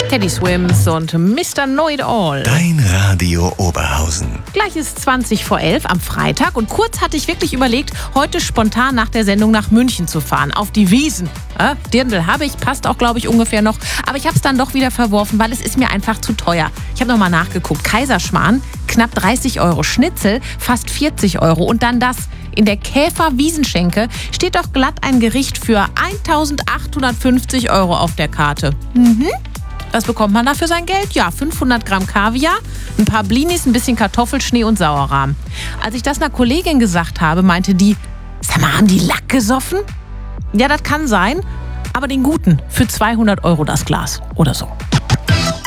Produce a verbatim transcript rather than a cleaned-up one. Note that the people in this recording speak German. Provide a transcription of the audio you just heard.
Teddy Swims und Mister Know-it-all. Dein Radio Oberhausen. Gleich ist zwanzig vor elf am Freitag und kurz hatte ich wirklich überlegt, heute spontan nach der Sendung nach München zu fahren, auf die Wiesn. Ja, Dirndl habe ich, passt auch, glaube ich, ungefähr noch. Aber ich habe es dann doch wieder verworfen, weil es ist mir einfach zu teuer. Ich habe nochmal nachgeguckt. Kaiserschmarrn, knapp dreißig Euro. Schnitzel, fast vierzig Euro. Und dann das. In der Käfer-Wiesenschenke steht doch glatt ein Gericht für eintausendachthundertfünfzig Euro auf der Karte. Mhm. Was bekommt man da für sein Geld? Ja, fünfhundert Gramm Kaviar, ein paar Blinis, ein bisschen Kartoffelschnee und Sauerrahm. Als ich das einer Kollegin gesagt habe, meinte die, sag mal, haben die Lack gesoffen? Ja, das kann sein, aber den guten, für zweihundert Euro das Glas oder so.